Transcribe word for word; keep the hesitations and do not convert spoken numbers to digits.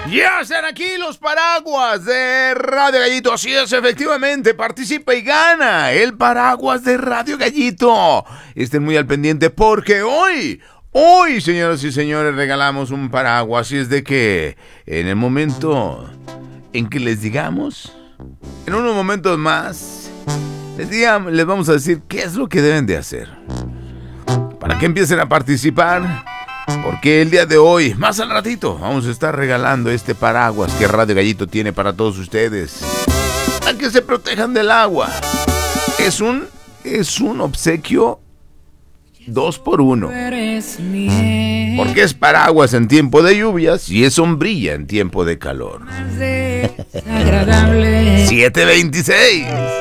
Ya están aquí los paraguas de Radio Gallito. Así es, efectivamente, participa y gana el paraguas de Radio Gallito. Estén muy al pendiente porque hoy, hoy, señoras y señores, regalamos un paraguas. Así es de que en el momento en que les digamos, en unos momentos más, les, digamos, les vamos a decir qué es lo que deben de hacer para que empiecen a participar. Porque el día de hoy, más al ratito, vamos a estar regalando este paraguas que Radio Gallito tiene para todos ustedes. Para que se protejan del agua. Es un, es un obsequio dos por uno. Porque es paraguas en tiempo de lluvias y es sombrilla en tiempo de calor. siete veintiséis